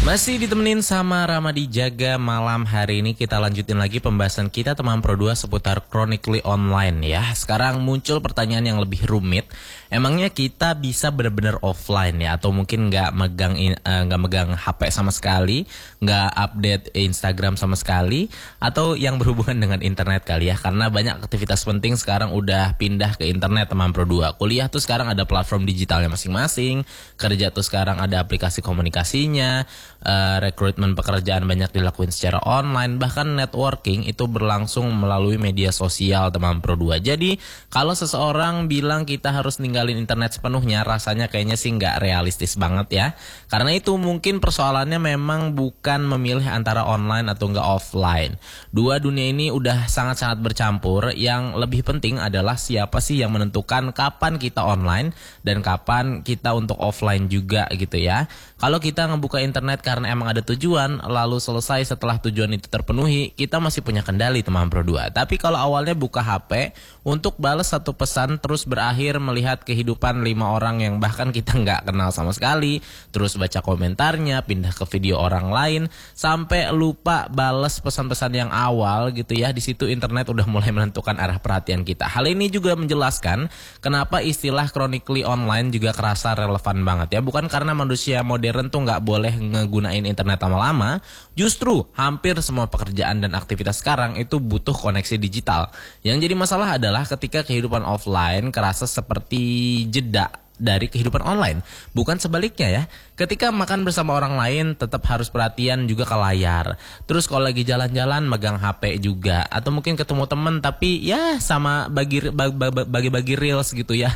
Masih ditemenin sama Ramadi Jaga. Malam hari ini kita lanjutin lagi pembahasan kita teman Pro 2 seputar chronically online ya. Sekarang muncul pertanyaan yang lebih rumit. Emangnya kita bisa benar-benar offline ya, atau mungkin nggak megang HP sama sekali, nggak update Instagram sama sekali, atau yang berhubungan dengan internet kali ya? Karena banyak aktivitas penting sekarang udah pindah ke internet teman Pro 2. Kuliah tuh sekarang ada platform digitalnya masing-masing, kerja tuh sekarang ada aplikasi komunikasinya. Rekrutmen pekerjaan banyak dilakuin secara online, bahkan networking itu berlangsung melalui media sosial teman Pro 2. Jadi kalau seseorang bilang kita harus ninggalin internet sepenuhnya, rasanya kayaknya sih nggak realistis banget ya. Karena itu mungkin persoalannya memang bukan memilih antara online atau nggak offline. Dua dunia ini udah sangat-sangat bercampur. Yang lebih penting adalah siapa sih yang menentukan kapan kita online dan kapan kita untuk offline juga gitu ya. Kalau kita ngebuka internet karena emang ada tujuan, lalu selesai setelah tujuan itu terpenuhi, kita masih punya kendali teman Pro 2. Tapi kalau awalnya buka HP untuk balas satu pesan, terus berakhir melihat kehidupan 5 orang yang bahkan kita nggak kenal sama sekali, terus baca komentarnya, pindah ke video orang lain, sampai lupa balas pesan-pesan yang awal gitu ya. Di situ internet udah mulai menentukan arah perhatian kita. Hal ini juga menjelaskan kenapa istilah chronically online juga kerasa relevan banget ya. Bukan karena manusia modern tuh nggak boleh ngegunain internet lama-lama, justru hampir semua pekerjaan dan aktivitas sekarang itu butuh koneksi digital. Yang jadi masalah adalah ketika kehidupan offline kerasa seperti jeda dari kehidupan online. Bukan sebaliknya ya. Ketika makan bersama orang lain tetap harus perhatian juga ke layar. Terus kalau lagi jalan-jalan megang HP juga. Atau mungkin ketemu temen tapi ya sama bagi-bagi reels gitu ya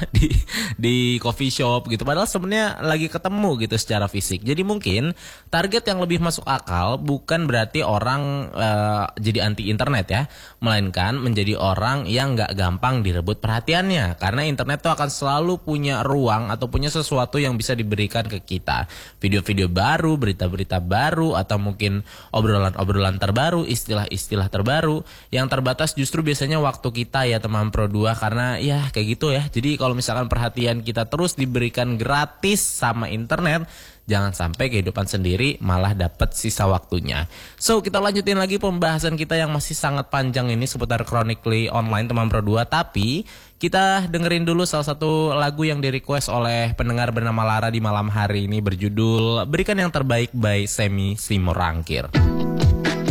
di coffee shop gitu. Padahal sebenarnya lagi ketemu gitu secara fisik. Jadi mungkin target yang lebih masuk akal bukan berarti orang jadi anti internet ya. Melainkan menjadi orang yang gak gampang direbut perhatiannya. Karena internet tuh akan selalu punya ruang atau punya sesuatu yang bisa diberikan ke kita. Video-video baru, berita-berita baru, atau mungkin obrolan-obrolan terbaru, istilah-istilah terbaru. Yang terbatas justru biasanya waktu kita ya teman Pro 2, karena ya kayak gitu ya. Jadi kalau misalkan perhatian kita terus diberikan gratis sama internet, jangan sampai kehidupan sendiri malah dapat sisa waktunya. So, kita lanjutin lagi pembahasan kita yang masih sangat panjang ini seputar chronically online teman Pro 2. Tapi kita dengerin dulu salah satu lagu yang di-request oleh pendengar bernama Lara di malam hari ini, berjudul Berikan Yang Terbaik by Semi Simorangkir.